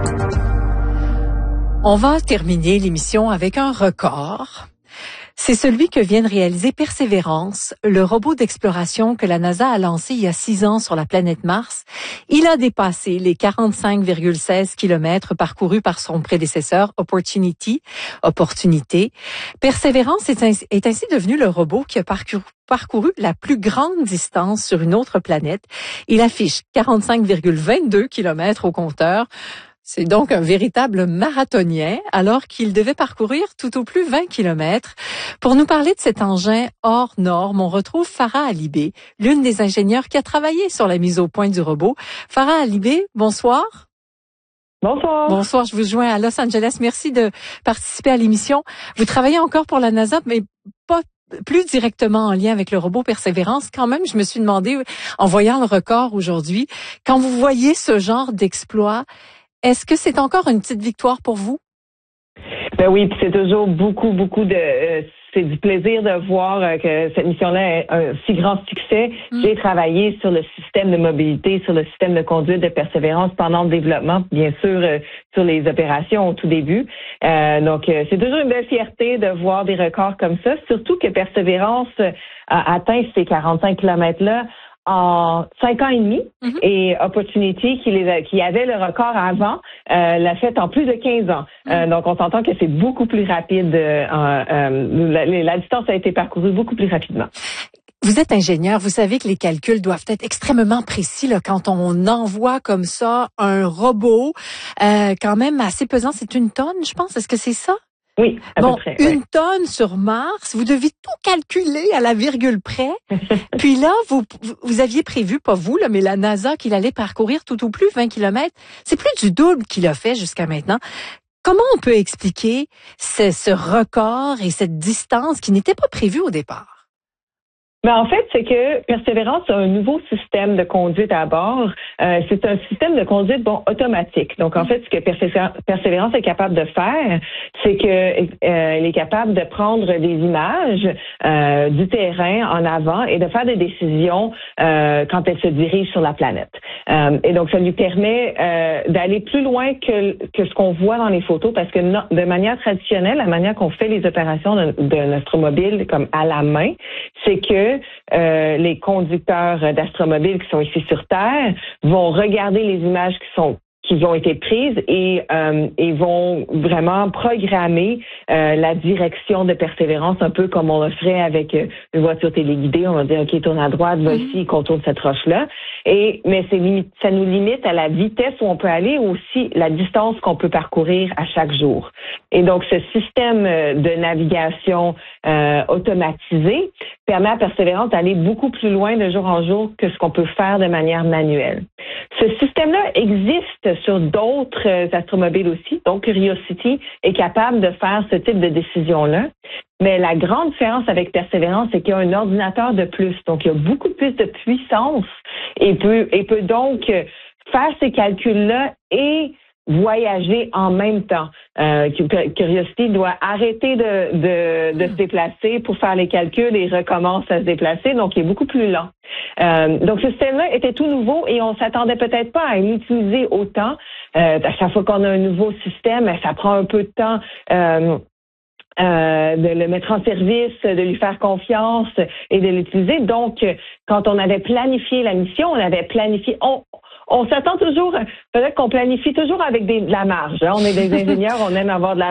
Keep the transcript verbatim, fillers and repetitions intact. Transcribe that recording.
On va terminer l'émission avec un record. C'est celui que vient de réaliser Persévérance, le robot d'exploration que la NASA a lancé il y a six ans sur la planète Mars. Il a dépassé les quarante-cinq virgule seize kilomètres parcourus par son prédécesseur Opportunity. Opportunité. Persévérance est ainsi, est ainsi devenu le robot qui a parcouru, parcouru la plus grande distance sur une autre planète. Il affiche quarante-cinq virgule vingt-deux kilomètres au compteur. C'est donc un véritable marathonien, alors qu'il devait parcourir tout au plus vingt kilomètres. Pour nous parler de cet engin hors norme, on retrouve Farah Alibé, l'une des ingénieures qui a travaillé sur la mise au point du robot. Farah Alibé, bonsoir. Bonsoir. Bonsoir, je vous joins à Los Angeles. Merci de participer à l'émission. Vous travaillez encore pour la NASA, mais pas plus directement en lien avec le robot Persévérance. Quand même, je me suis demandé, en voyant le record aujourd'hui, quand vous voyez ce genre d'exploit, est-ce que c'est encore une petite victoire pour vous? Ben oui, c'est toujours beaucoup, beaucoup de... Euh, c'est du plaisir de voir euh, que cette mission-là est un si grand succès. Mm. J'ai travaillé sur le système de mobilité, sur le système de conduite de Persévérance pendant le développement, bien sûr, euh, sur les opérations au tout début. Euh, donc, euh, c'est toujours une belle fierté de voir des records comme ça, surtout que Persévérance a atteint ces quarante-cinq kilomètres-là en cinq ans et demi, mm-hmm. et Opportunity, qui, les a, qui avait le record avant, euh, l'a fait en plus de quinze ans. Mm-hmm. Euh, donc, on s'entend que c'est beaucoup plus rapide. Euh, euh, la, la distance a été parcourue beaucoup plus rapidement. Vous êtes ingénieur, vous savez que les calculs doivent être extrêmement précis là, quand on envoie comme ça un robot, euh, quand même assez pesant. C'est une tonne, je pense. Est-ce que c'est ça? Oui, à bon, peu près. Une oui. tonne sur Mars, vous devez tout calculer à la virgule près. Puis là, vous vous aviez prévu, pas vous, là, mais la NASA, qu'il allait parcourir tout au plus vingt kilomètres. C'est plus du double qu'il a fait jusqu'à maintenant. Comment on peut expliquer ce, ce record et cette distance qui n'était pas prévue au départ? Ben en fait, c'est que Persévérance a un nouveau système de conduite à bord. Euh, c'est un système de conduite bon automatique. Donc en fait, ce que Persévérance est capable de faire, c'est que euh, elle est capable de prendre des images euh, du terrain en avant et de faire des décisions euh, quand elle se dirige sur la planète. Euh, et donc ça lui permet euh, d'aller plus loin que que ce qu'on voit dans les photos, parce que no, de manière traditionnelle, la manière qu'on fait les opérations de, de l'astromobile comme à la main, c'est que Euh, les conducteurs d'astromobiles qui sont ici sur Terre vont regarder les images qui sont qui ont été prises et, euh, et vont vraiment programmer euh, la direction de Persévérance, un peu comme on le ferait avec euh, une voiture téléguidée. On va dire, OK, tourne à droite, va ici, contourne cette roche-là. Et mais c'est limite, ça nous limite à la vitesse où on peut aller, aussi la distance qu'on peut parcourir à chaque jour. Et donc, ce système de navigation euh, automatisé permet à Persévérance d'aller beaucoup plus loin de jour en jour que ce qu'on peut faire de manière manuelle. Ce système-là existe sur d'autres euh, astromobiles aussi. Donc, Curiosity est capable de faire ce type de décision-là. Mais la grande différence avec Persévérance, c'est qu'il y a un ordinateur de plus. Donc, il y a beaucoup plus de puissance et peut, et peut donc faire ces calculs-là et voyager en même temps. Euh, Curiosity doit arrêter de, de, de se déplacer pour faire les calculs et recommence à se déplacer, donc il est beaucoup plus lent. Euh, donc ce système-là était tout nouveau et on s'attendait peut-être pas à l'utiliser autant. Euh, à chaque fois qu'on a un nouveau système, ça prend un peu de temps. Euh, Euh, de le mettre en service, de lui faire confiance et de l'utiliser. Donc, quand on avait planifié la mission, on avait planifié... On, on s'attend toujours... Peut-être qu'on planifie toujours avec des, de la marge. Hein? On est des ingénieurs, on aime avoir de la